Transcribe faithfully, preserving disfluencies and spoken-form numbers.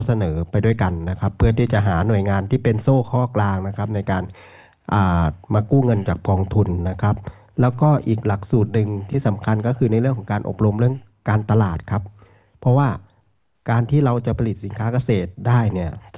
เสนอไปด้วยกันนะครับเพื่อที่จะหาหน่วยงานที่เป็นโซ่ข้อกลางนะครับในการอ่ามากู้เงินจากกองทุนนะครับแล้วก็อีกหลักสูตรหนึ่งที่สำคัญก็คือในเรื่องของการอบรมเรื่องการตลาดครับเพราะว่าการที่เราจะผลิตสินค้าเกษตรได้เนี่ย